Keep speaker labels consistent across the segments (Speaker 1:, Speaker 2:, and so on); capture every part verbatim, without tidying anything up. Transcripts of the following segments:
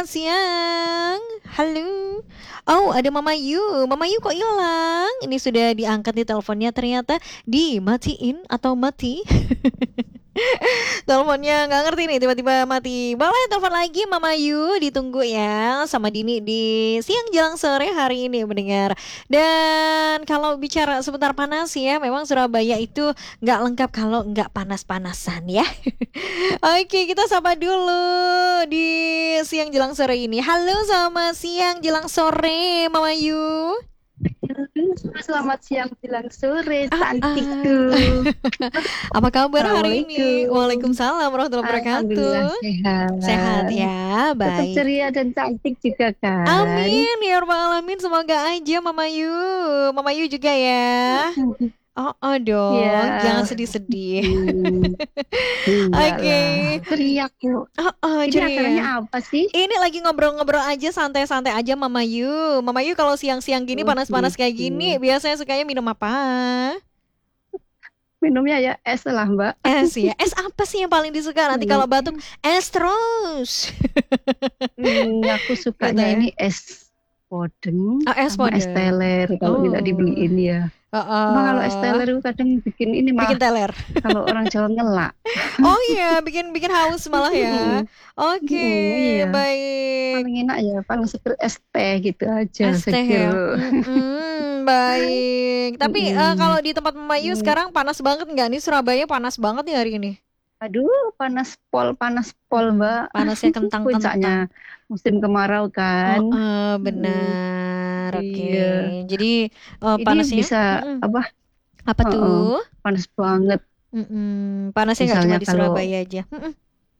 Speaker 1: Siang, halo. Oh, ada Mama Yu. Mama Yu kok hilang? Ini sudah diangkat di teleponnya, ternyata dimatiin atau mati. Teleponnya nggak ngerti nih, tiba-tiba mati. Boleh telepon lagi Mama Yu, ditunggu ya sama Dini di siang jelang sore hari ini mendengar. Dan kalau bicara sebentar panas ya, memang Surabaya itu nggak lengkap kalau nggak panas-panasan ya. Oke, kita sapa dulu di siang jelang sore ini. Halo, selamat siang jelang sore Mama Yu.
Speaker 2: Selamat siang bilang sore,
Speaker 1: Ah,
Speaker 2: cantikku.
Speaker 1: ah. Apa kabar hari ini? Waalaikumsalam warahmatullahi
Speaker 2: Alhamdulillah
Speaker 1: wabarakatuh.
Speaker 2: sehat.
Speaker 1: Sehat ya,
Speaker 2: Tetap
Speaker 1: baik.
Speaker 2: ceria dan cantik juga kan.
Speaker 1: Amin ya rabbal alamin, semoga aja Mama Yu. Mama Yu juga ya. Oh, oh dong,
Speaker 2: Ya.
Speaker 1: jangan sedih-sedih.
Speaker 2: Hmm.
Speaker 1: Oke.
Speaker 2: Ceria kok.
Speaker 1: Oh, oh,
Speaker 2: Ini
Speaker 1: ceria.
Speaker 2: acaranya apa sih?
Speaker 1: Ini lagi ngobrol-ngobrol aja, santai-santai aja Mama Yu. Mama Yu kalau siang-siang gini,
Speaker 2: Oh,
Speaker 1: panas-panas kayak
Speaker 2: gitu.
Speaker 1: gini, biasanya sukanya minum apa?
Speaker 2: Minumnya ya es lah, Mbak.
Speaker 1: Es ya. Es apa sih yang paling disuka? Nanti kalau batuk, es terus.
Speaker 2: Hmm, aku sukanya
Speaker 1: Gitu ya.
Speaker 2: ini es podeng
Speaker 1: Oh, es
Speaker 2: sama es
Speaker 1: podeng.
Speaker 2: teler kalau
Speaker 1: Oh.
Speaker 2: tidak dibeliin ya.
Speaker 1: Uh-uh.
Speaker 2: Cuma kalau es teler itu kadang bikin ini malah
Speaker 1: Bikin teler.
Speaker 2: kalau orang Jawa ngelak.
Speaker 1: Oh iya, bikin bikin haus malah ya. Oke,
Speaker 2: Mm, iya.
Speaker 1: baik.
Speaker 2: Paling enak ya, paling seger es teh gitu aja,
Speaker 1: Es teh
Speaker 2: seger.
Speaker 1: ya. Mm-mm, baik. Tapi eh,
Speaker 2: Mm-mm.
Speaker 1: kalau di tempat Mama Yu
Speaker 2: Mm.
Speaker 1: sekarang panas banget nggak nih? Surabaya panas banget nih hari ini.
Speaker 2: Aduh, panas pol, panas pol, Mbak.
Speaker 1: Panasnya kentang-kentang.
Speaker 2: Puncaknya musim kemarau kan.
Speaker 1: Oh, eh, benar.
Speaker 2: Mm,
Speaker 1: Oke.
Speaker 2: iya.
Speaker 1: Jadi eh,
Speaker 2: Ini
Speaker 1: panasnya
Speaker 2: bisa
Speaker 1: Mm-mm.
Speaker 2: apa?
Speaker 1: apa
Speaker 2: Uh-uh,
Speaker 1: tuh?
Speaker 2: panas banget.
Speaker 1: Mm-mm. Panasnya nggak cuma
Speaker 2: Misalnya
Speaker 1: di
Speaker 2: kalau
Speaker 1: Surabaya aja. Mm-mm.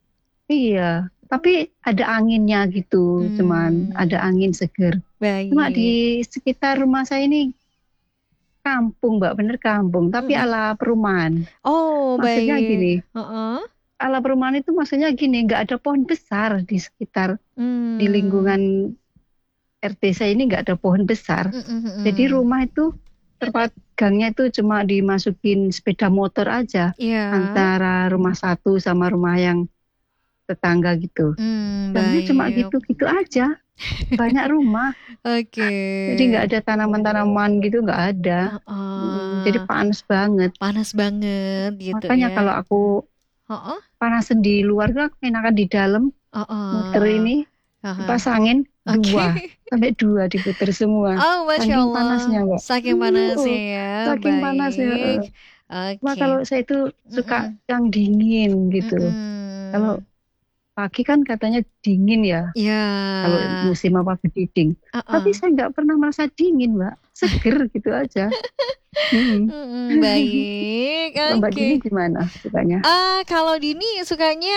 Speaker 2: iya, tapi ada anginnya gitu,
Speaker 1: Hmm.
Speaker 2: cuman ada angin seger. Cuma
Speaker 1: Baik.
Speaker 2: di sekitar rumah saya ini kampung, Mbak, bener kampung, tapi
Speaker 1: Mm-mm.
Speaker 2: ala perumahan.
Speaker 1: Oh,
Speaker 2: Maksudnya
Speaker 1: baik.
Speaker 2: gini,
Speaker 1: Uh-uh.
Speaker 2: ala perumahan itu maksudnya gini, nggak ada pohon besar di sekitar,
Speaker 1: Hmm.
Speaker 2: di lingkungan R T saya ini nggak ada pohon besar.
Speaker 1: Mm-mm.
Speaker 2: Jadi rumah itu tempat gangnya itu cuma dimasukin sepeda motor aja
Speaker 1: Iya.
Speaker 2: antara rumah satu sama rumah yang tetangga gitu.
Speaker 1: Hmm,
Speaker 2: Gangnya cuma
Speaker 1: baik.
Speaker 2: gitu-gitu aja. Banyak rumah.
Speaker 1: Oke.
Speaker 2: Jadi nggak ada tanaman-tanaman gitu, nggak ada.
Speaker 1: Uh-uh.
Speaker 2: Hmm, jadi panas banget.
Speaker 1: Panas banget gitu
Speaker 2: Makanya
Speaker 1: ya.
Speaker 2: kalau aku
Speaker 1: Uh-uh.
Speaker 2: panasan di luar tuh aku enakan di dalam
Speaker 1: Uh-uh.
Speaker 2: muter ini
Speaker 1: Uh-huh.
Speaker 2: pasangin
Speaker 1: Oke.
Speaker 2: dua sampai dua diputer semua.
Speaker 1: Oh, Masya
Speaker 2: Saking
Speaker 1: Allah.
Speaker 2: panasnya, Mbak.
Speaker 1: Saking panasnya ya.
Speaker 2: Saking
Speaker 1: Baik.
Speaker 2: panasnya. Cuma
Speaker 1: Oke.
Speaker 2: kalau saya itu suka
Speaker 1: Mm-mm.
Speaker 2: yang dingin gitu.
Speaker 1: Mm-mm.
Speaker 2: Kalau pagi kan katanya dingin ya,
Speaker 1: Ya.
Speaker 2: kalau musim apa bediding.
Speaker 1: Uh-uh.
Speaker 2: Tapi saya nggak pernah merasa dingin, Mbak. Seger gitu aja. Hmm.
Speaker 1: Mm-mm, baik.
Speaker 2: Kalau Mbak
Speaker 1: Oke.
Speaker 2: Dini gimana sukanya?
Speaker 1: Ah, kalau Dini sukanya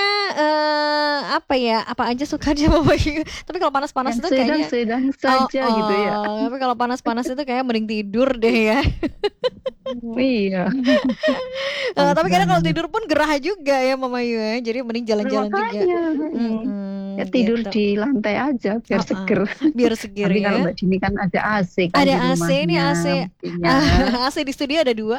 Speaker 1: eh, apa ya? Apa aja suka dia Mama Yu. Tapi kalau panas-panas
Speaker 2: Yang
Speaker 1: itu kayaknya
Speaker 2: sedang-sedang
Speaker 1: oh,
Speaker 2: saja gitu ya.
Speaker 1: oh. Tapi kalau panas-panas itu kayak mending tidur deh ya.
Speaker 2: Iya.
Speaker 1: Eh, tapi kadang kalau
Speaker 2: banget.
Speaker 1: tidur pun gerah juga ya Mama Yu ya. Jadi mending jalan-jalan juga.
Speaker 2: Makanya,
Speaker 1: Mm-mm,
Speaker 2: ya tidur
Speaker 1: gitu.
Speaker 2: di lantai aja biar
Speaker 1: Oh, oh.
Speaker 2: seger.
Speaker 1: Biar seger
Speaker 2: Tapi
Speaker 1: ya.
Speaker 2: kalau Mbak Dini kan ada A C kan
Speaker 1: Ada
Speaker 2: di
Speaker 1: A C, ini
Speaker 2: rumahnya.
Speaker 1: A C.
Speaker 2: mestinya.
Speaker 1: A C di studio ada dua.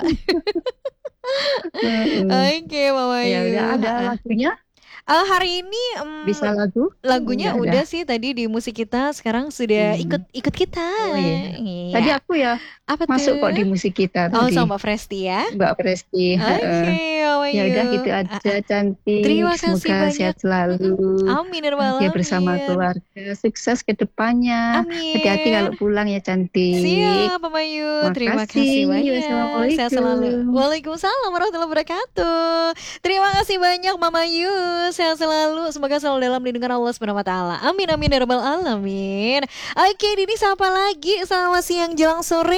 Speaker 2: Mm-mm.
Speaker 1: Oke Mama
Speaker 2: Ya
Speaker 1: Yu.
Speaker 2: udah ada
Speaker 1: Ah, ah.
Speaker 2: lagunya?
Speaker 1: Eh, hari ini em,
Speaker 2: Bisa lagu?
Speaker 1: lagunya
Speaker 2: Nggak ada.
Speaker 1: udah sih tadi di musik kita, sekarang sudah
Speaker 2: Hmm.
Speaker 1: ikut ikut kita.
Speaker 2: Oh iya.
Speaker 1: Iya.
Speaker 2: Tadi aku ya
Speaker 1: Apa
Speaker 2: masuk
Speaker 1: tuh?
Speaker 2: kok di musik kita
Speaker 1: Oh,
Speaker 2: tadi.
Speaker 1: sama Mbak Presti ya.
Speaker 2: Mbak Presti.
Speaker 1: Oke,
Speaker 2: heeh.
Speaker 1: Mama
Speaker 2: Ya udah
Speaker 1: Yu.
Speaker 2: gitu
Speaker 1: Ah,
Speaker 2: aja,
Speaker 1: ah.
Speaker 2: cantik.
Speaker 1: Terima kasih
Speaker 2: Semoga
Speaker 1: banyak.
Speaker 2: sehat selalu.
Speaker 1: Amin ya rabbal
Speaker 2: Bahagia bersama
Speaker 1: alamin.
Speaker 2: keluarga. Sukses ke depannya. Hati-hati kalau
Speaker 1: Amin.
Speaker 2: pulang ya, cantik.
Speaker 1: Siap, Mama Yu. Terima kasih
Speaker 2: Makasih.
Speaker 1: banyak. Sehat selalu.
Speaker 2: Wassalamualaikum.
Speaker 1: Waalaikumsalam warahmatullahi wabarakatuh. Terima kasih banyak Mama Yu. Sehat selalu. Semoga selalu dalam lindungan Allah Subhanahu wa taala. Amin amin ya rabbal alamin. Oke, Dini sapa lagi. Selamat siang jelang sore.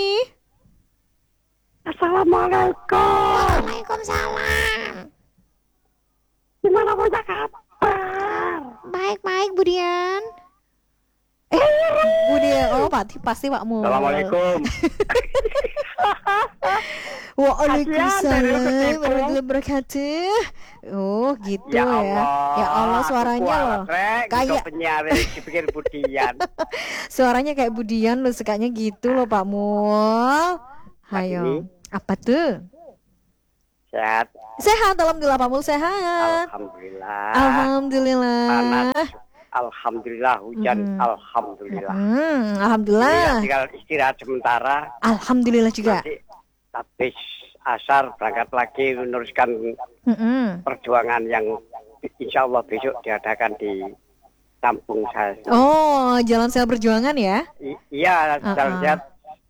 Speaker 3: Assalamualaikum.
Speaker 1: Waalaikumsalam.
Speaker 3: Gimana punya kabar?
Speaker 1: Baik-baik Budian. Eh, Budian. Oh, pasti pasti Pak Mul.
Speaker 4: Assalamualaikum.
Speaker 1: Waalaikumsalam
Speaker 3: Kasihan, dari
Speaker 1: warahmatullahi wabarakatuh. Oh, gitu
Speaker 4: Ya
Speaker 1: ya.
Speaker 4: Allah.
Speaker 1: Ya Allah, suaranya
Speaker 4: Kuat,
Speaker 1: loh.
Speaker 4: Rek.
Speaker 1: Kayak-
Speaker 4: Itu penyiar dipikir Budian.
Speaker 1: Suaranya kayak Budian lo, sukanya gitu loh Pak Mul. Hayo. Apa tuh?
Speaker 4: Sehat.
Speaker 1: Sehat, alhamdulillah Pak Mul sehat.
Speaker 4: Alhamdulillah.
Speaker 1: Alhamdulillah.
Speaker 4: Panas. alhamdulillah hujan,
Speaker 1: Mm-mm.
Speaker 4: alhamdulillah.
Speaker 1: Hmm,
Speaker 4: Iya,
Speaker 1: alhamdulillah.
Speaker 4: tinggal istirahat sementara.
Speaker 1: Alhamdulillah juga.
Speaker 4: Nanti habis asar berangkat lagi meneruskan
Speaker 1: Mm-mm.
Speaker 4: perjuangan yang insya Allah besok diadakan di kampung saya.
Speaker 1: Oh, jalan sel perjuangan ya?
Speaker 4: I- iya,
Speaker 1: Uh-uh.
Speaker 4: jalan-jalan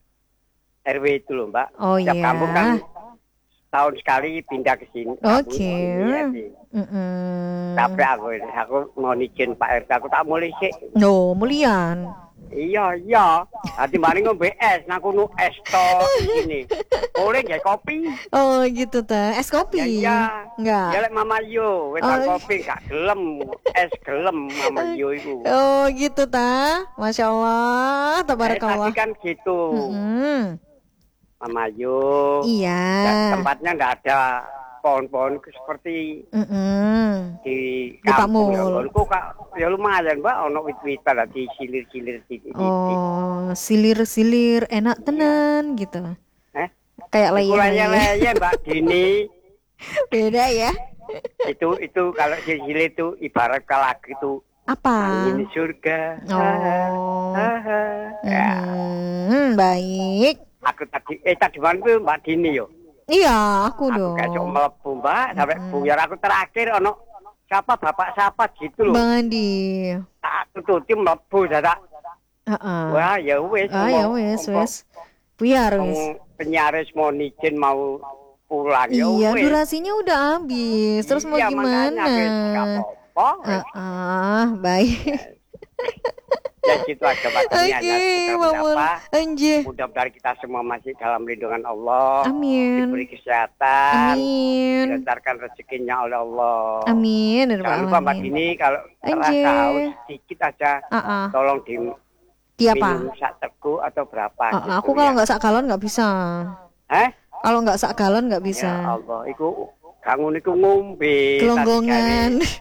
Speaker 4: R W itu loh Mbak.
Speaker 1: Oh
Speaker 4: Setiap
Speaker 1: iya.
Speaker 4: kampung kan tahun sekali pindah ke sini. kampung
Speaker 1: Oke.
Speaker 4: ini ya, di-
Speaker 1: Mm-mm.
Speaker 4: Tapi aku ini, aku mau izin Pak R T, aku tak mulai sih.
Speaker 1: No, mulian.
Speaker 4: Iya, iya. Nanti mari ngombe es, aku nu es to ini. Boleh nggak kopi?
Speaker 1: Oh, gitu ta. Es kopi?
Speaker 4: Ya, iya.
Speaker 1: Enggak.
Speaker 4: Ya lek Mama Yo, wetan
Speaker 1: Oh.
Speaker 4: kopi gak gelem, es gelem Mama Yo itu.
Speaker 1: Oh, gitu ta. Masya Allah,
Speaker 4: Eh,
Speaker 1: tabarakallah.
Speaker 4: tadi kan gitu.
Speaker 1: Mm-mm.
Speaker 4: Mama Yo.
Speaker 1: Iya.
Speaker 4: Ya, tempatnya nggak ada pohon-pohon seperti
Speaker 1: Mm-mm.
Speaker 4: di
Speaker 1: Di Pak
Speaker 4: kampung ya.
Speaker 1: Mul.
Speaker 4: Kok kak ya lumayan Mbak, ono wit-witan di silir-silir titik-titik.
Speaker 1: Oh, silir-silir enak tenan gitu.
Speaker 4: Eh?
Speaker 1: Kayak
Speaker 4: Kulanya
Speaker 1: leyeh-leyeh.
Speaker 4: leye Mbak Dini.
Speaker 1: Beda ya.
Speaker 4: itu itu kalau silir itu ibarat kalau itu
Speaker 1: Apa?
Speaker 4: angin surga.
Speaker 1: Oh.
Speaker 4: Hahaha. Ya,
Speaker 1: Hmm, baik.
Speaker 4: aku tadi eh tadi malam itu Mbak Dini yo.
Speaker 1: Iya, aku
Speaker 4: Aku
Speaker 1: dong.
Speaker 4: kayak sok melebu Mbak sampai buyar aku terakhir ono siapa bapak siapa gitu loh.
Speaker 1: Bang Andi.
Speaker 4: Tak tututi melebu dadak.
Speaker 1: Heeh.
Speaker 4: Wah ya wis.
Speaker 1: Ah, ya
Speaker 4: mau-
Speaker 1: wes,
Speaker 4: mau-
Speaker 1: wes. Buyar wes.
Speaker 4: mau penyaris mau izin mau pulang ya
Speaker 1: Iya,
Speaker 4: wis.
Speaker 1: durasinya udah habis. Terus mau
Speaker 4: Iya,
Speaker 1: gimana?
Speaker 4: makanya, wis, nggak apa-apa. wis.
Speaker 1: Ah, baik.
Speaker 4: Ya gitu aja Pak. Ini
Speaker 1: Oke,
Speaker 4: hanya
Speaker 1: Mamun.
Speaker 4: apa.
Speaker 1: Anjir.
Speaker 4: Mudah-mudahan kita semua masih dalam lindungan Allah.
Speaker 1: Amin.
Speaker 4: Diberi kesehatan.
Speaker 1: Amin.
Speaker 4: Dilancarkan rezekinya oleh Allah.
Speaker 1: Amin. Ya
Speaker 4: Jangan
Speaker 1: Rabbal
Speaker 4: lupa Mbak
Speaker 1: Alamin.
Speaker 4: Dini kalau
Speaker 1: Anjir.
Speaker 4: rasa haus sedikit aja
Speaker 1: Ah, ah.
Speaker 4: tolong diminum
Speaker 1: Di apa?
Speaker 4: sak teguk atau berapa.
Speaker 1: Ah,
Speaker 4: gitu
Speaker 1: aku kalau
Speaker 4: ya.
Speaker 1: nggak sak galon nggak bisa.
Speaker 4: Eh?
Speaker 1: Kalau nggak sak galon nggak
Speaker 4: Ya
Speaker 1: bisa.
Speaker 4: Allah, iku kangen iku ngombe.
Speaker 1: Kelonggongan.
Speaker 4: tadi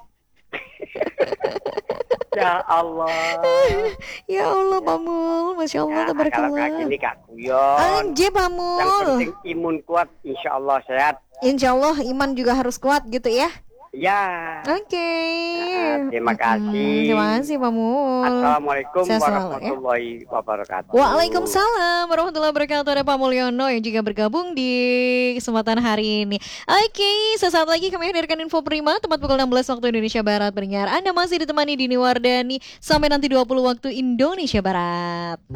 Speaker 4: kali. Ya Allah.
Speaker 1: Ya Allah, Pamul. Masya Allah,
Speaker 4: Ya, kalau
Speaker 1: tabarakallah.
Speaker 4: kayak gini Kak Guyon.
Speaker 1: Anjir,
Speaker 4: Yang
Speaker 1: Pamul.
Speaker 4: penting imun kuat, insya Allah sehat.
Speaker 1: Insya Allah iman juga harus kuat gitu ya.
Speaker 4: Ya.
Speaker 1: Oke.
Speaker 4: Nah, terima kasih.
Speaker 1: Terima kasih, Pamul.
Speaker 4: Assalamualaikum
Speaker 1: Sehat selalu, ya.
Speaker 4: warahmatullahi wabarakatuh.
Speaker 1: Waalaikumsalam warahmatullahi wabarakatuh. Ada Pak Mulyono yang juga bergabung di kesempatan hari ini. Oke, sesaat lagi kami hadirkan info prima tepat pukul enam belas waktu Indonesia Barat. Pendengar, Anda masih ditemani Dini Wardani sampai nanti dua puluh waktu Indonesia Barat.